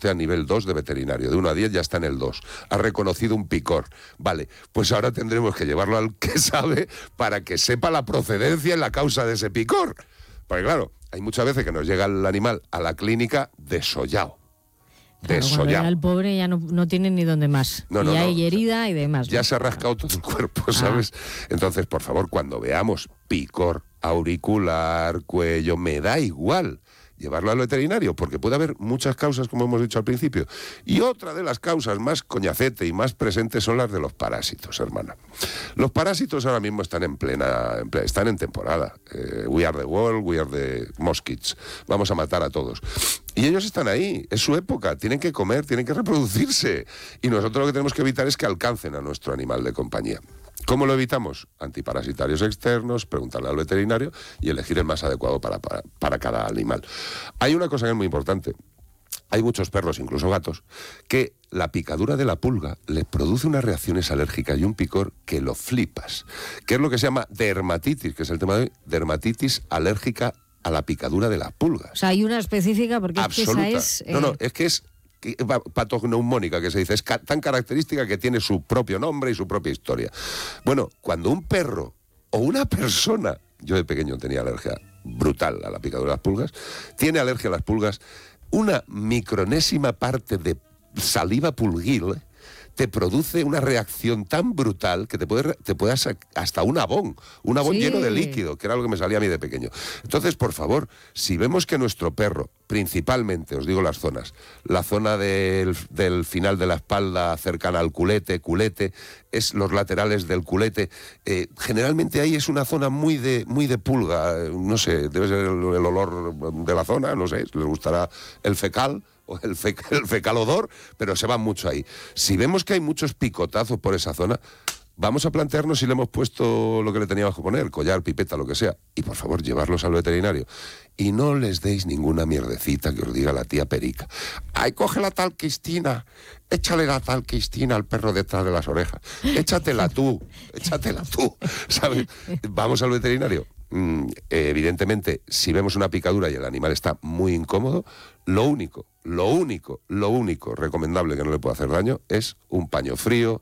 usted a nivel 2 de veterinario, de 1 a 10 ya está en el 2, ha reconocido un picor. Vale, pues ahora tendremos que llevarlo al que sabe para que sepa la procedencia y la causa de ese picor. Porque claro, hay muchas veces que nos llega el animal a la clínica desollado. Claro, cuando ya el pobre ya no tiene ni dónde más. No, hay herida y demás. Ya se ha rascado todo el cuerpo, ¿sabes? Entonces, por favor, cuando veamos picor auricular, cuello, me da igual llevarlo al veterinario, porque puede haber muchas causas, como hemos dicho al principio. Y otra de las causas más coñacete y más presentes son las de los parásitos, hermana. Los parásitos ahora mismo están están en temporada. We are the world, we are the mosquitoes. Vamos a matar a todos. Y ellos están ahí, es su época, tienen que comer, tienen que reproducirse. Y nosotros lo que tenemos que evitar es que alcancen a nuestro animal de compañía. ¿Cómo lo evitamos? Antiparasitarios externos, preguntarle al veterinario y elegir el más adecuado para cada animal. Hay una cosa que es muy importante. Hay muchos perros, incluso gatos, que la picadura de la pulga les produce unas reacciones alérgicas y un picor que lo flipas. Que es lo que se llama dermatitis, que es el tema de hoy, dermatitis alérgica a la picadura de la pulga. O sea, hay una específica porque absoluta. Es que esa es... No, es que es patogneumónica, que se dice, es tan característica que tiene su propio nombre y su propia historia. Bueno, cuando un perro o una persona, yo de pequeño tenía alergia brutal a la picadura de las pulgas, tiene alergia a las pulgas, una micronésima parte de saliva pulguil te produce una reacción tan brutal que te puede hasta un abón sí, lleno de líquido, que era lo que me salía a mí de pequeño. Entonces, por favor, si vemos que nuestro perro, principalmente, os digo las zonas, la zona del final de la espalda cercana al culete, es los laterales del culete, generalmente ahí es una zona muy de pulga, no sé, debe ser el olor de la zona, no sé, les gustará el fecal, o el fecal odor, pero se va mucho ahí. Si vemos que hay muchos picotazos por esa zona, vamos a plantearnos si le hemos puesto lo que le teníamos que poner, collar, pipeta, lo que sea, y por favor, llevarlos al veterinario. Y no les deis ninguna mierdecita que os diga la tía Perica. ¡Ay, coge la talquistina! Échale la talquistina al perro detrás de las orejas. Échatela tú, ¿sabes? Vamos al veterinario. Evidentemente, si vemos una picadura y el animal está muy incómodo, lo único recomendable que no le puede hacer daño es un paño frío,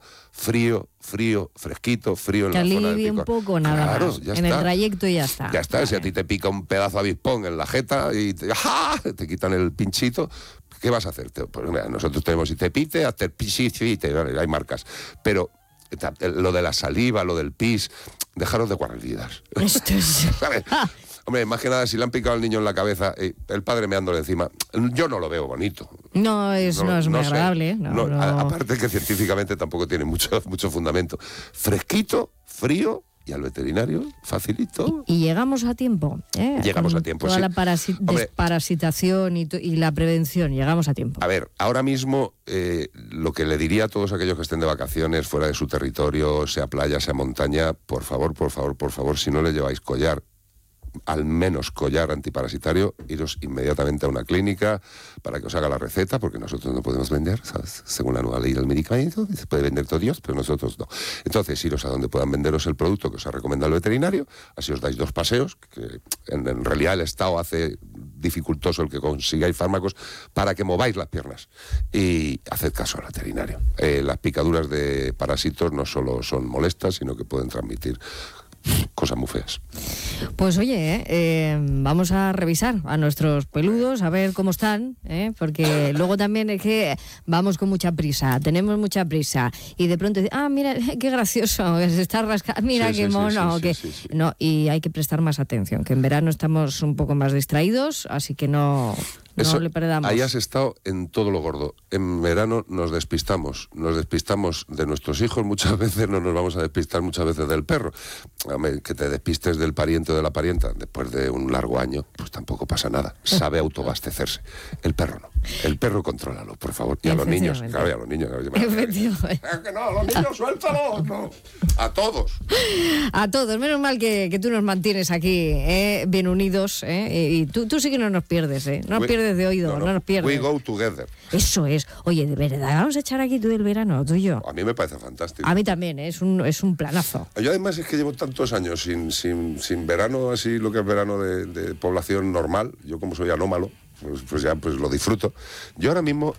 fresquito, frío en la zona del picor. Que alivie un poco, nada claro, más. Ya en está. El trayecto ya está. Ya está, vale. Si a ti te pica un pedazo de avispón en la jeta y te quitan el pinchito, ¿qué vas a hacer? Pues mira, nosotros tenemos, si te pite, hazte el pisite, vale, hay marcas. Pero lo de la saliva, lo del pis, dejaros de guarrerías. Esto es... ¿Sabes? Hombre, más que nada, si le han picado al niño en la cabeza, el padre meándole encima, yo no lo veo bonito. No es muy agradable. Aparte que científicamente tampoco tiene mucho fundamento. Fresquito, frío y al veterinario, facilito. Y llegamos a tiempo. Llegamos a tiempo, toda sí. la desparasitación y la prevención, llegamos a tiempo. A ver, ahora mismo lo que le diría a todos aquellos que estén de vacaciones fuera de su territorio, sea playa, sea montaña, por favor, si no le lleváis collar, al menos collar antiparasitario, iros inmediatamente a una clínica para que os haga la receta, porque nosotros no podemos vender, ¿sabes? Según la nueva ley del medicamento, se puede vender todo Dios, pero nosotros no. Entonces, iros a donde puedan venderos el producto que os ha recomendado el veterinario, así os dais 2 paseos, que en realidad el Estado hace dificultoso el que consigáis fármacos para que mováis las piernas, y haced caso al veterinario. Las picaduras de parásitos no solo son molestas, sino que pueden transmitir cosas muy feas. Pues oye, vamos a revisar a nuestros peludos, a ver cómo están, porque luego también es que vamos con mucha prisa, tenemos mucha prisa, y de pronto mira, qué gracioso, que se está rascando, mira qué mono, no, y hay que prestar más atención, que en verano estamos un poco más distraídos, así que no le perdamos. Ahí has estado en todo lo gordo. En verano nos despistamos de nuestros hijos, muchas veces no nos vamos a despistar muchas veces del perro. Que te despistes del pariente o de la parienta después de un largo año, pues tampoco pasa nada. Sabe autoabastecerse. El perro no. El perro contrólalo, por favor. Y a los niños. Claro, y a los niños. Efectivamente. Que no, a los niños suéltalos. No. A todos. A todos. Menos mal que tú nos mantienes aquí, bien unidos. Y tú sí que no nos pierdes, No nos pierdes de oído, no nos pierdes. We go together. Eso es. Oye, de verdad, vamos a echar aquí todo el verano, tú y yo. A mí me parece fantástico. A mí también, es un planazo. Yo además es que llevo tantos años sin verano, así lo que es verano de población normal. Yo como soy anómalo, pues ya lo disfruto. Yo ahora mismo